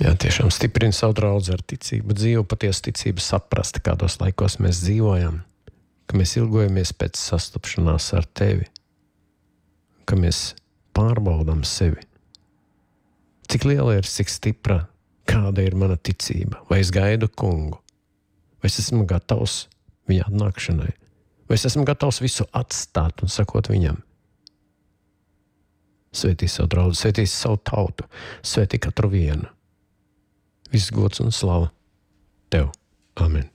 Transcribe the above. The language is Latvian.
Jā, tiešām stiprina savu draudzi ar ticību, dzīvu patiesu ticību, saprast, kādos laikos mēs dzīvojam, ka mēs ilgojamies pēc sastapšanās ar tevi, ka mēs pārbaudam sevi. Cik liela ir, cik stipra, kāda ir mana ticība, vai es gaidu kungu, vai es esmu gatavs viņa atnākšanai, vai es esmu gatavs visu atstāt un sakot viņam. Svētī savu draudzi, svētī savu tautu, svētī katru vienu. Viss gods un slava tev. Amen.